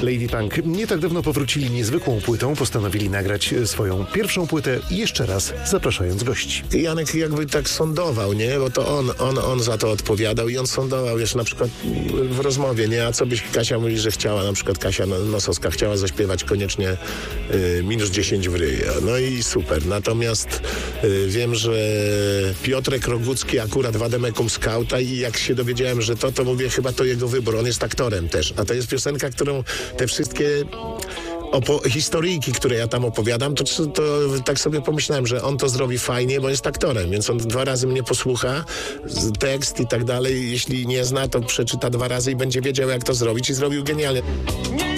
Lady Punk nie tak dawno powrócili niezwykłą płytą, postanowili nagrać swoją pierwszą płytę jeszcze raz zapraszając gości. Janek jakby tak sądował, nie? Bo to on za to odpowiadał i on sądował, wiesz, na przykład w rozmowie, nie? A co byś Kasia mówi, że chciała, na przykład Kasia Nosowska chciała zaśpiewać koniecznie minus 10 w ryj. No i super. Natomiast wiem, że Piotrek Rogucki akurat w Ademekum Skauta i jak się dowiedziałem, że to mówię, chyba to jego wybór. On jest aktorem też. A to jest piosenka, którą te wszystkie historyjki, które ja tam opowiadam, to tak sobie pomyślałem, że on to zrobi fajnie, bo jest aktorem, więc on 2 razy mnie posłucha, tekst i tak dalej. Jeśli nie zna, to przeczyta 2 razy i będzie wiedział, jak to zrobić i zrobił genialnie.